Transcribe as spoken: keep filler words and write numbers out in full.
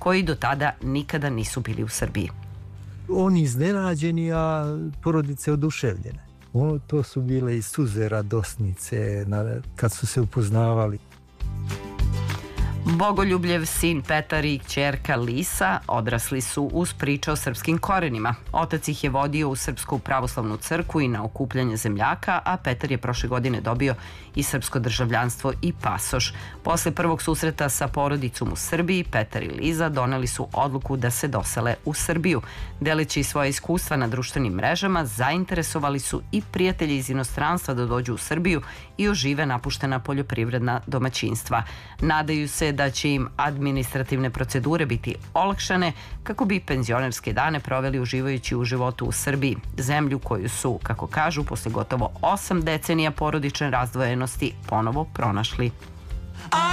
koji do tada nikada nisu bili u Srbiji. Oni iznenađeni, a porodice oduševljene. O, to su bile i suze radosnice na, kad su se upoznavali. Bogoljubljev sin Petar i kćerka Lisa odrasli su uz priče o srpskim korenima. Otac ih je vodio u Srpsku pravoslavnu crkvu i na okupljanje zemljaka, a Petar je prošle godine dobio i srpsko državljanstvo i pasoš. Posle prvog susreta sa porodicom u Srbiji, Petar i Liza doneli su odluku da se dosele u Srbiju. Deleći svoje iskustva na društvenim mrežama, zainteresovali su i prijatelji iz inostranstva da dođu u Srbiju i ožive napuštena poljoprivredna domaćinstva. Nadaju se da će im administrativne procedure biti olakšane kako bi penzionerske dane proveli uživajući u životu u Srbiji, zemlju koju su, kako kažu, posle gotovo osam decenija porodične razdvojenosti ponovo pronašli.